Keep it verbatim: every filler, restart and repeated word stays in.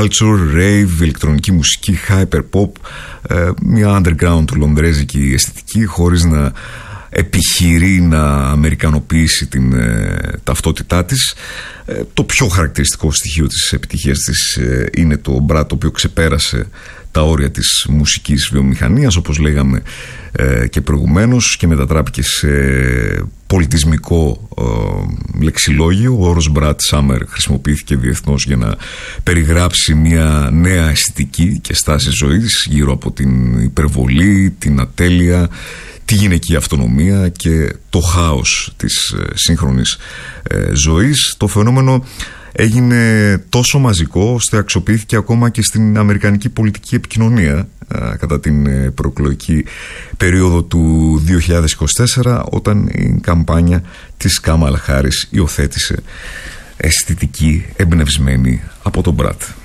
culture, rave, ηλεκτρονική μουσική, hyperpop, μια underground λονδρέζικη αισθητική, χωρίς να επιχειρεί να αμερικανοποιήσει την ε, ταυτότητά της. Ε, το πιο χαρακτηριστικό στοιχείο της επιτυχίας της ε, είναι το Brad, το οποίο ξεπέρασε τα όρια της μουσικής βιομηχανίας, όπως λέγαμε ε, και προηγουμένως, και μετατράπηκε σε πολιτισμικό ε, λεξιλόγιο. Ο όρος Brad Summer χρησιμοποιήθηκε διεθνώς για να περιγράψει μια νέα αισθητική και στάση ζωής γύρω από την υπερβολή, την ατέλεια, τη γυναική αυτονομία και το χάος της ε, σύγχρονης ε, ζωής. Το φαινόμενο έγινε τόσο μαζικό ώστε αξιοποιήθηκε ακόμα και στην αμερικανική πολιτική επικοινωνία ε, κατά την ε, προεκλογική περίοδο του δύο χιλιάδες είκοσι τέσσερα, όταν η καμπάνια της Κάμαλα Χάρις υιοθέτησε αισθητική εμπνευσμένη από τον Brad.